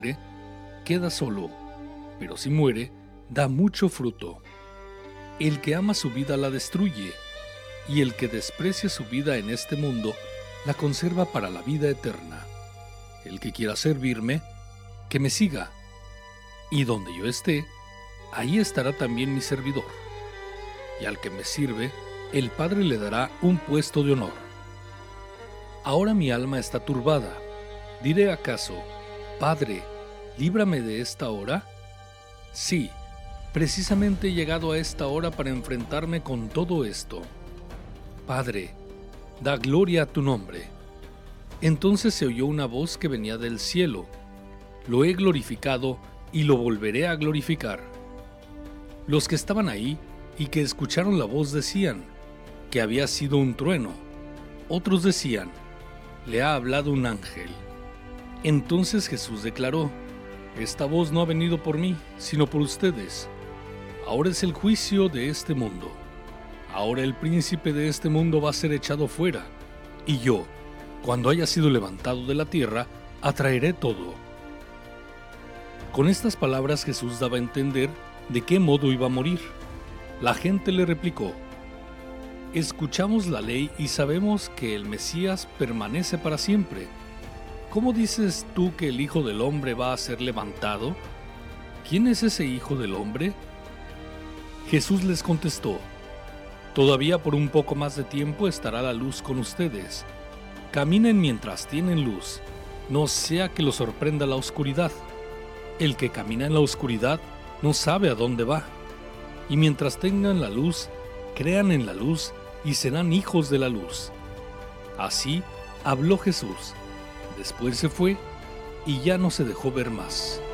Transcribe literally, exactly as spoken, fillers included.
queda solo, pero si muere, da mucho fruto. El que ama su vida la destruye, y el que desprecia su vida en este mundo, la conserva para la vida eterna. El que quiera servirme, que me siga, y donde yo esté, ahí estará también mi servidor. Y al que me sirve, el Padre le dará un puesto de honor. Ahora mi alma está turbada. ¿Diré acaso, Padre, líbrame de esta hora? Sí, precisamente he llegado a esta hora para enfrentarme con todo esto. Padre, da gloria a tu nombre. Entonces se oyó una voz que venía del cielo. Lo he glorificado y lo volveré a glorificar. Los que estaban ahí y que escucharon la voz decían que había sido un trueno. Otros decían, le ha hablado un ángel. Entonces Jesús declaró, esta voz no ha venido por mí, sino por ustedes. Ahora es el juicio de este mundo. Ahora el príncipe de este mundo va a ser echado fuera. Y yo, cuando haya sido levantado de la tierra, atraeré todo. Con estas palabras Jesús daba a entender de qué modo iba a morir. La gente le replicó, escuchamos la ley y sabemos que el Mesías permanece para siempre. ¿Cómo dices tú que el Hijo del Hombre va a ser levantado? ¿Quién es ese Hijo del Hombre? Jesús les contestó, todavía por un poco más de tiempo estará la luz con ustedes. Caminen mientras tienen luz, no sea que los sorprenda la oscuridad. El que camina en la oscuridad no sabe a dónde va. Y mientras tengan la luz, crean en la luz y serán hijos de la luz. Así habló Jesús. Después se fue y ya no se dejó ver más.